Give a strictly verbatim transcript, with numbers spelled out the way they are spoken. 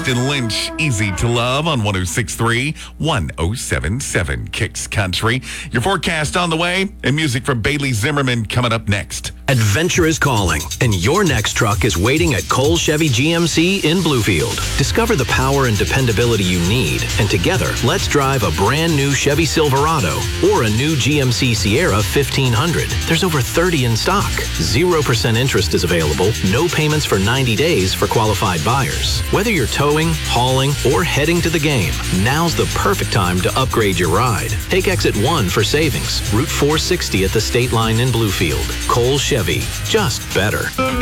Austin Lynch, Easy to Love on one oh six point three, one oh seven point seven Kicks Country. Your forecast on the way, and music from Bailey Zimmerman coming up next. Adventure is calling, and your next truck is waiting at Cole Chevy G M C in Bluefield. Discover the power and dependability you need, and together, let's drive a brand new Chevy Silverado or a new G M C Sierra fifteen hundred. There's over thirty in stock. zero percent interest is available, no payments for ninety days for qualified buyers. Whether you're towing, hauling, or heading to the game, now's the perfect time to upgrade your ride. Take exit one for savings, Route four sixty at the State Line in Bluefield. Cole Chevy, just better.